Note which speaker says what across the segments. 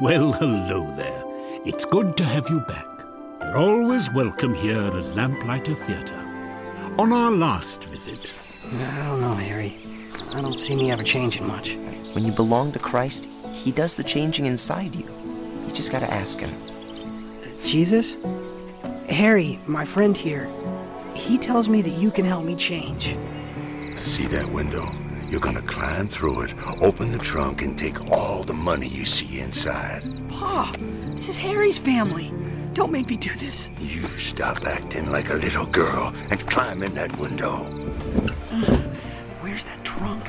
Speaker 1: Well, hello there. It's good to have you back. You're always welcome here at Lamplighter Theatre. On our last visit...
Speaker 2: I don't know, Harry. I don't see me ever changing much.
Speaker 3: When you belong to Christ, He does the changing inside you. You just gotta ask Him.
Speaker 2: Jesus? Harry, my friend here, he tells me that you can help me change.
Speaker 4: See that window? You're gonna climb through it, open the trunk, and take all the money you see inside.
Speaker 2: Pa, this is Harry's family. Don't make me do this.
Speaker 4: You stop acting like a little girl and climb in that window.
Speaker 2: Where's that trunk?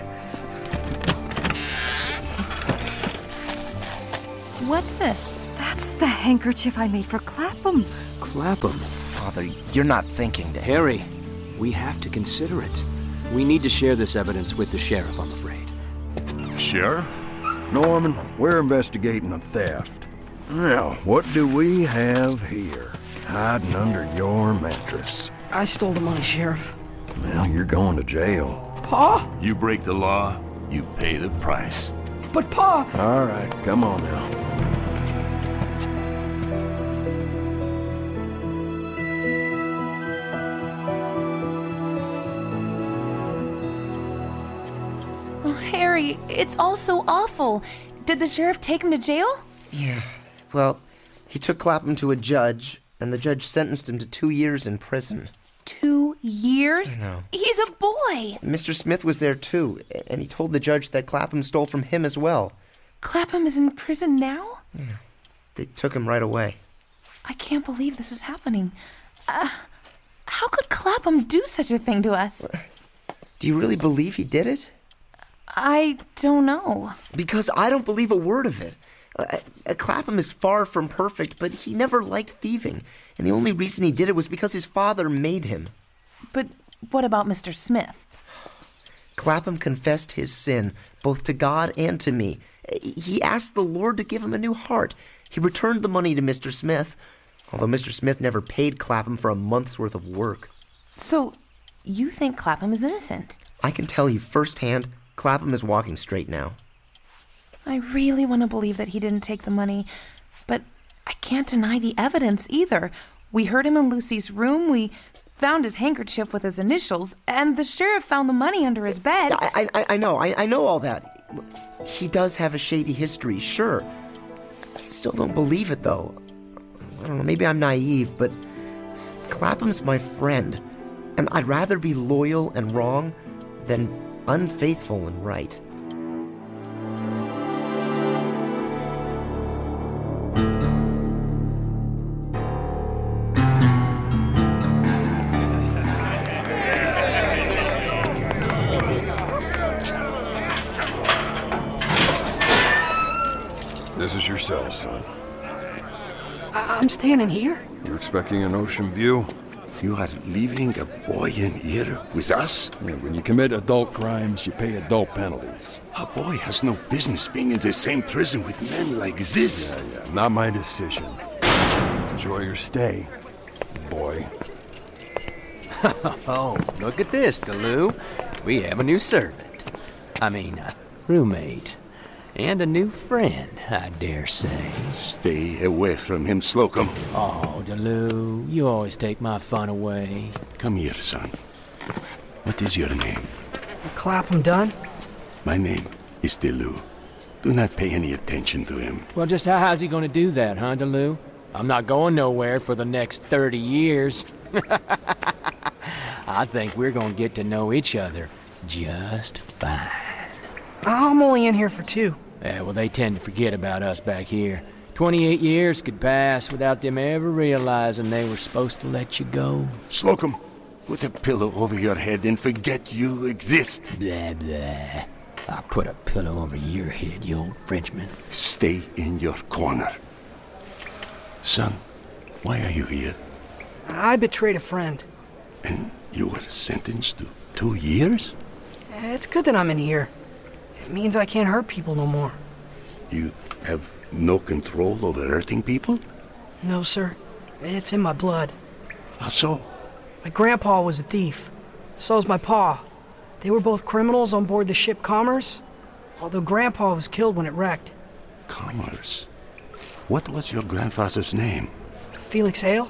Speaker 5: What's this? That's the handkerchief I made for Clapham.
Speaker 6: Clapham?
Speaker 3: Father, you're not thinking that.
Speaker 6: Harry, we have to consider it. We need to share this evidence with the sheriff, I'm afraid.
Speaker 4: Sheriff?
Speaker 7: Norman, we're investigating a theft. Now, what do we have here? Hiding under your mattress.
Speaker 2: I stole the money, Sheriff.
Speaker 7: Well, you're going to jail.
Speaker 2: Pa?
Speaker 4: You break the law, you pay the price.
Speaker 2: But Pa...
Speaker 7: All right, come on now.
Speaker 5: Oh, Harry, it's all so awful. Did the sheriff take him to jail?
Speaker 3: Yeah. Well, he took Clapham to a judge, and the judge sentenced him to 2 years in prison.
Speaker 5: 2 years?
Speaker 3: I know.
Speaker 5: He's a boy.
Speaker 3: Mr. Smith was there too, and he told the judge that Clapham stole from him as well.
Speaker 5: Clapham is in prison now?
Speaker 3: Yeah. They took him right away.
Speaker 5: I can't believe this is happening. How could Clapham do such a thing to us?
Speaker 3: Do you really believe he did it?
Speaker 5: I don't know.
Speaker 3: Because I don't believe a word of it. Clapham is far from perfect, but he never liked thieving. And the only reason he did it was because his father made him.
Speaker 5: But what about Mr. Smith?
Speaker 3: Clapham confessed his sin, both to God and to me. He asked the Lord to give him a new heart. He returned the money to Mr. Smith, although Mr. Smith never paid Clapham for a month's worth of work.
Speaker 5: So, you think Clapham is innocent?
Speaker 3: I can tell you firsthand, Clapham is walking straight now.
Speaker 5: I really want to believe that he didn't take the money, but I can't deny the evidence either. We heard him in Lucy's room, we found his handkerchief with his initials, and the sheriff found the money under his bed.
Speaker 3: I know all that. He does have a shady history, sure. I still don't believe it, though. I don't know, maybe I'm naive, but Clapham's my friend, and I'd rather be loyal and wrong than unfaithful and right.
Speaker 7: This is your cell, son.
Speaker 2: I'm standing here?
Speaker 7: You're expecting an ocean view?
Speaker 4: You are leaving a boy in here with us?
Speaker 7: Yeah, when you commit adult crimes, you pay adult penalties.
Speaker 4: A boy has no business being in the same prison with men like this.
Speaker 7: Yeah, not my decision. Enjoy your stay, boy.
Speaker 6: Oh, look at this, DeLue. We have a new servant. Roommate. And a new friend, I dare say.
Speaker 4: Stay away from him, Slocum.
Speaker 6: Oh, DeLue, you always take my fun away.
Speaker 4: Come here, son. What is your name?
Speaker 2: Clapham Dunn?
Speaker 4: My name is DeLue. Do not pay any attention to him.
Speaker 6: Well, just how's he gonna do that, huh, DeLue? I'm not going nowhere for the next 30 years. I think we're gonna get to know each other just fine.
Speaker 2: I'm only in here for 2.
Speaker 6: Yeah, well, they tend to forget about us back here. 28 years could pass without them ever realizing they were supposed to let you go.
Speaker 4: Slocum, put a pillow over your head and forget you exist.
Speaker 6: Blah, blah. I'll put a pillow over your head, you old Frenchman.
Speaker 4: Stay in your corner. Son, why are you here?
Speaker 2: I betrayed a friend.
Speaker 4: And you were sentenced to 2 years?
Speaker 2: It's good that I'm in here. It means I can't hurt people no more.
Speaker 4: You have no control over hurting people?
Speaker 2: No, sir. It's in my blood.
Speaker 4: How so?
Speaker 2: My grandpa was a thief. So's my pa. They were both criminals on board the ship Commerce, although grandpa was killed when it wrecked.
Speaker 4: Commerce? What was your grandfather's name?
Speaker 2: Felix Hale?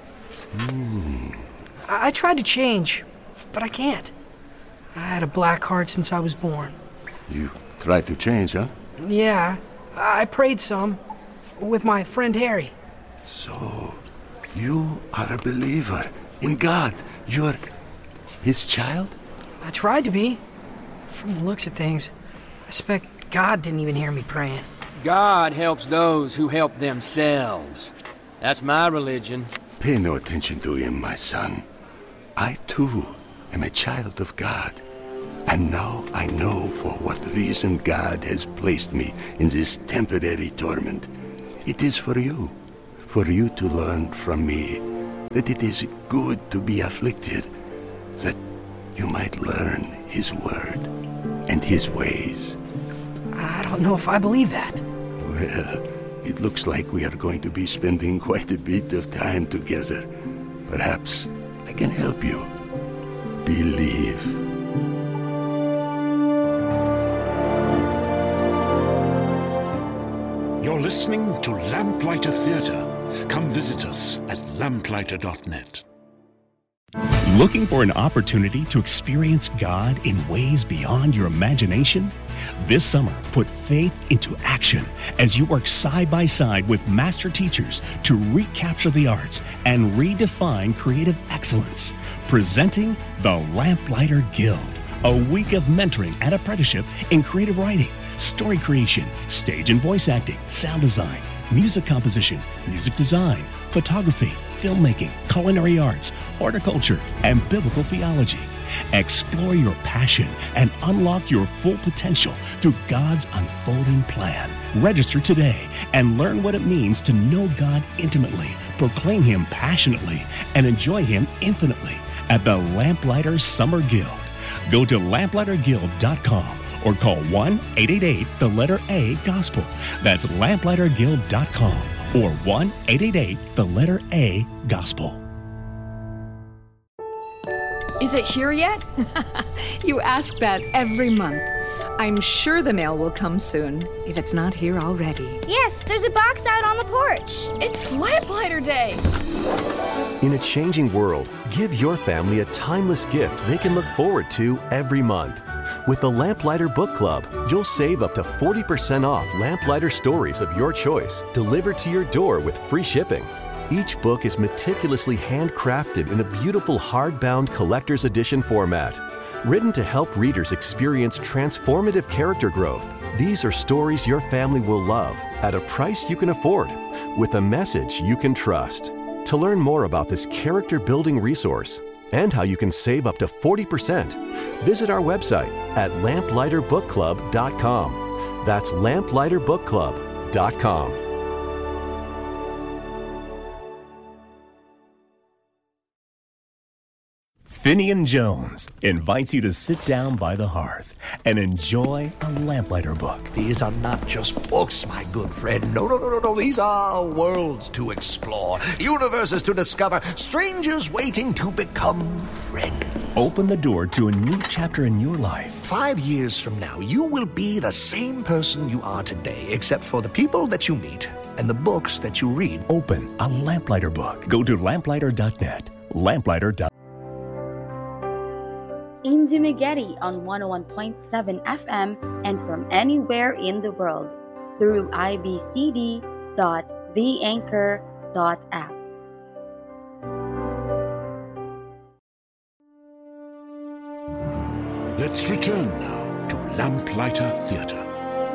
Speaker 2: I tried to change, but I can't. I had a black heart since I was born.
Speaker 4: You tried to change, huh?
Speaker 2: Yeah, I prayed some. With my friend Harry.
Speaker 4: So, you are a believer in God. You're his child?
Speaker 2: I tried to be. From the looks of things, I suspect God didn't even hear me praying.
Speaker 6: God helps those who help themselves. That's my religion.
Speaker 4: Pay no attention to him, my son. I, too, am a child of God. And now I know for what reason God has placed me in this temporary torment. It is for you to learn from me that it is good to be afflicted, that you might learn his word and his ways.
Speaker 2: I don't know if I believe that.
Speaker 4: Well, it looks like we are going to be spending quite a bit of time together. Perhaps I can help you. Believe.
Speaker 1: You're listening to Lamplighter Theatre. Come visit us at lamplighter.net.
Speaker 8: Looking for an opportunity to experience God in ways beyond your imagination? This summer, put faith into action as you work side by side with master teachers to recapture the arts and redefine creative excellence. Presenting the Lamplighter Guild, a week of mentoring and apprenticeship in creative writing, story creation, stage and voice acting, sound design, music composition, music design, photography, filmmaking, culinary arts, horticulture, and biblical theology. Explore your passion and unlock your full potential through God's unfolding plan. Register today and learn what it means to know God intimately, proclaim Him passionately, and enjoy Him infinitely at the Lamplighter Summer Guild. Go to lamplighterguild.com or call 1-888-A-GOSPEL. That's lamplighterguild.com or 1-888-A-GOSPEL.
Speaker 9: Is it here yet?
Speaker 10: You ask that every month. I'm sure the mail will come soon, if it's not here already.
Speaker 11: Yes, there's a box out on the porch.
Speaker 9: It's Lamplighter Day.
Speaker 12: In a changing world, give your family a timeless gift they can look forward to every month. With the Lamplighter Book Club, you'll save up to 40% off Lamplighter stories of your choice, delivered to your door with free shipping. Each book is meticulously handcrafted in a beautiful hardbound collector's edition format. Written to help readers experience transformative character growth, these are stories your family will love at a price you can afford, with a message you can trust. To learn more about this character-building resource and how you can save up to 40%, visit our website at lamplighterbookclub.com. That's lamplighterbookclub.com.
Speaker 8: Finian Jones invites you to sit down by the hearth and enjoy a Lamplighter book.
Speaker 13: These are not just books, my good friend. No. These are worlds to explore, universes to discover, strangers waiting to become friends.
Speaker 8: Open the door to a new chapter in your life.
Speaker 13: 5 years from now, you will be the same person you are today, except for the people that you meet and the books that you read.
Speaker 8: Open a Lamplighter book. Go to lamplighter.net. Lamplighter.net.
Speaker 14: In Dumaguete on 101.7 FM and from anywhere in the world through ibcd.theanchor.app.
Speaker 1: Let's return now to Lamplighter Theatre.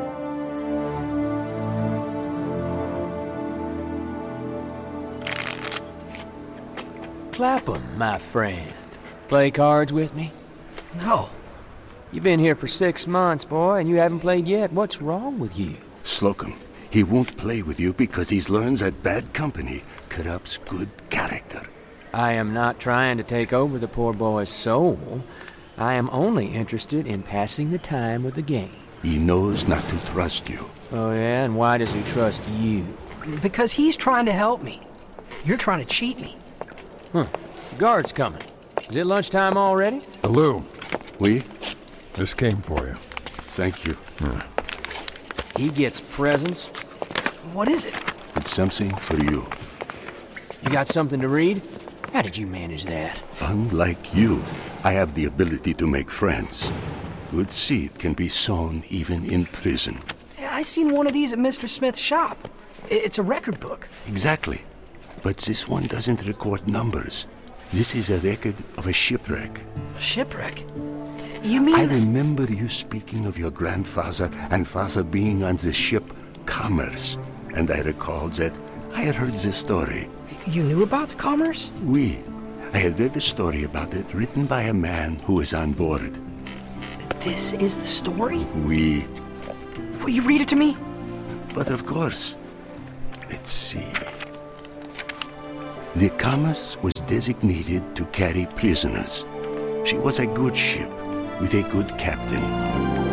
Speaker 6: Clapham, my friend. Play cards with me?
Speaker 2: No.
Speaker 6: You've been here for 6 months, boy, and you haven't played yet. What's wrong with you?
Speaker 4: Slocum, he won't play with you because he's learned that bad company corrupts good character.
Speaker 6: I am not trying to take over the poor boy's soul. I am only interested in passing the time with the game.
Speaker 4: He knows not to trust you.
Speaker 6: Oh, yeah? And why does he trust you?
Speaker 2: Because he's trying to help me. You're trying to cheat me.
Speaker 6: The guard's coming. Is it lunchtime already?
Speaker 7: Hello.
Speaker 4: Oui?
Speaker 7: This came for you.
Speaker 4: Thank you.
Speaker 6: He gets presents.
Speaker 2: What is it?
Speaker 4: It's something for you.
Speaker 6: You got something to read? How did you manage that?
Speaker 4: Unlike you, I have the ability to make friends. Good seed can be sown even in prison.
Speaker 2: I seen one of these at Mr. Smith's shop. It's a record book.
Speaker 4: Exactly. But this one doesn't record numbers. This is a record of a shipwreck.
Speaker 2: A shipwreck? You mean...
Speaker 4: I remember you speaking of your grandfather and father being on the ship Commerce. And I recalled that I had heard the story.
Speaker 2: You knew about the Commerce?
Speaker 4: Oui. I had read the story about it written by a man who was on board.
Speaker 2: This is the story?
Speaker 4: Oui.
Speaker 2: Will you read it to me?
Speaker 4: But of course. Let's see. The Commerce was designated to carry prisoners. She was a good ship with a good captain.